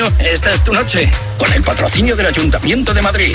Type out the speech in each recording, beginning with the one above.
Esta es tu noche, con el patrocinio del Ayuntamiento de Madrid.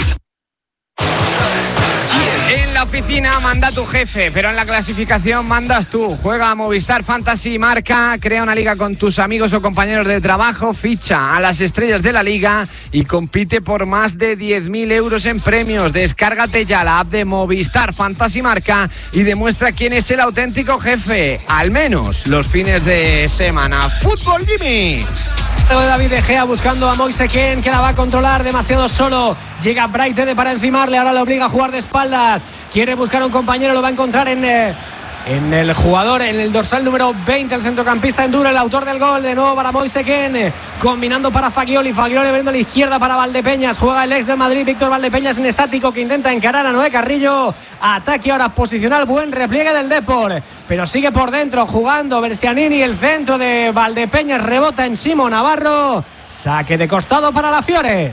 En la oficina manda tu jefe, pero en la clasificación mandas tú. Juega a Movistar Fantasy, marca, crea una liga con tus amigos o compañeros de trabajo, ficha a las estrellas de la liga y compite por más de 10.000 euros en premios. Descárgate ya la app de Movistar Fantasy, marca y demuestra quién es el auténtico jefe, al menos los fines de semana. ¡Fútbol, Jimmy! David De Gea buscando a Moise Kean, que la va a controlar demasiado solo. Llega Braithwaite para encimarle, ahora le obliga a jugar de espaldas. Quiere buscar a un compañero, lo va a encontrar en el jugador, en el dorsal número 20, el centrocampista Enduro, el autor del gol, de nuevo para Moise Kean, combinando para Fagioli abriendo a la izquierda para Valdepeñas. Juega el ex del Madrid, Víctor Valdepeñas, en estático, que intenta encarar a Noé Carrillo. Ataque ahora posicional, buen repliegue del Depor, pero sigue por dentro jugando Berstianini, el centro de Valdepeñas rebota en Simo Navarro. Saque de costado para la Fiore.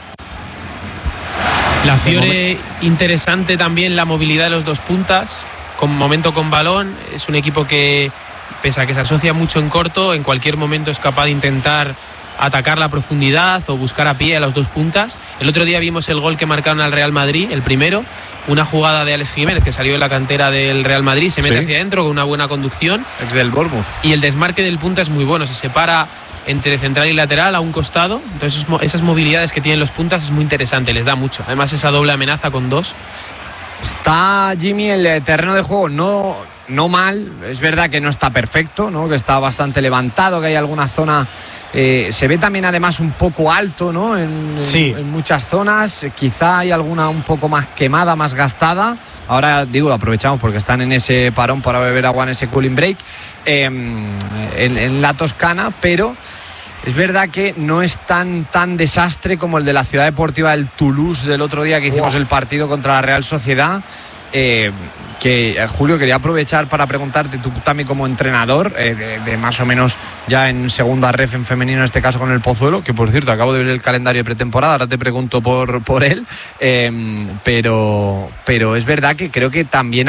La Fiore, interesante también la movilidad de los dos puntas, con momento con balón. Es un equipo que, pese a que se asocia mucho en corto, en cualquier momento es capaz de intentar atacar la profundidad o buscar a pie a los dos puntas. El otro día vimos el gol que marcaron al Real Madrid, el primero, una jugada de Alex Jiménez que salió de la cantera del Real Madrid, se mete hacia adentro con una buena conducción. Ex del Bournemouth. Y el desmarque del punta es muy bueno, se separa entre central y lateral a un costado. Entonces esas movilidades que tienen los puntas es muy interesante, les da mucho. Además esa doble amenaza con dos. Está Jimmy el terreno de juego no mal, es verdad que no está perfecto, ¿no? Que está bastante levantado, que hay alguna zona, se ve también además un poco alto, ¿no? En muchas zonas, quizá hay alguna un poco más quemada, más gastada. Ahora digo, aprovechamos porque están en ese parón para beber agua, en ese cooling break en la Toscana, pero es verdad que no es tan desastre como el de la Ciudad Deportiva del Toulouse del otro día que hicimos el partido contra la Real Sociedad. Que Julio, quería aprovechar para preguntarte, tú también como entrenador de más o menos ya en segunda ref en femenino, en este caso con el Pozuelo, que por cierto acabo de ver el calendario de pretemporada, ahora te pregunto por él, pero es verdad que creo que también